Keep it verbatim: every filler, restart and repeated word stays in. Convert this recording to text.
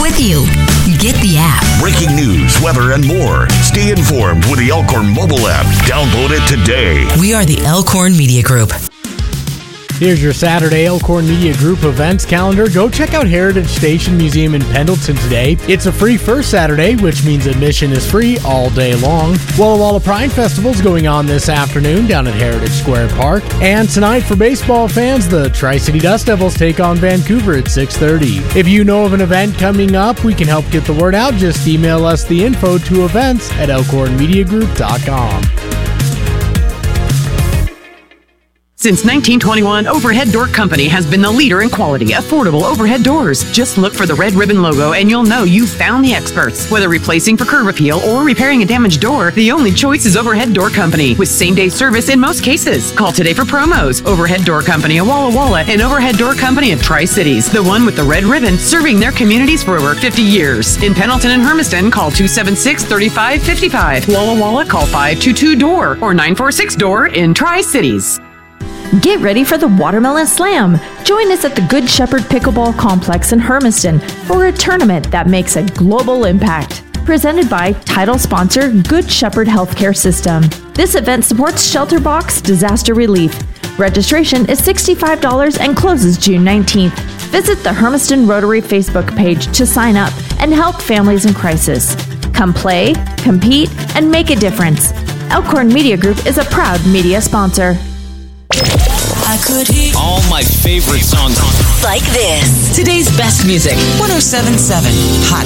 with you. Get the app. Breaking news, weather, and more. Stay informed with the Elkhorn mobile app. Download it today. We are the Elkhorn Media Group. Here's your Saturday Elkhorn Media Group events calendar. Go check out Heritage Station Museum in Pendleton today. It's a free first Saturday, which means admission is free all day long. Walla Walla Pride Festival is going on this afternoon down at Heritage Square Park. And tonight for baseball fans, the Tri-City Dust Devils take on Vancouver at six thirty. If you know of an event coming up, we can help get the word out. Just email us the info to events at elkhorn media group dot com. Since nineteen twenty-one, Overhead Door Company has been the leader in quality, affordable overhead doors. Just look for the red ribbon logo and you'll know you've found the experts. Whether replacing for curb appeal or repairing a damaged door, the only choice is Overhead Door Company, with same-day service in most cases. Call today for promos. Overhead Door Company of Walla Walla and Overhead Door Company of Tri-Cities, the one with the red ribbon, serving their communities for over fifty years. In Pendleton and Hermiston, call two seven six, three five five five. Walla Walla, call five two two, D O O R or nine four six D O O R in Tri-Cities. Get ready for the Watermelon Slam. Join us at the Good Shepherd Pickleball Complex in Hermiston for a tournament that makes a global impact. Presented by title sponsor Good Shepherd Healthcare System. This event supports Shelter Box Disaster Relief. Registration is sixty-five dollars and closes June nineteenth. Visit the Hermiston Rotary Facebook page to sign up and help families in crisis. Come play, compete, and make a difference. Elkhorn Media Group is a proud media sponsor. I could hear all my favorite songs like this. Today's best music. one oh seven point seven Hot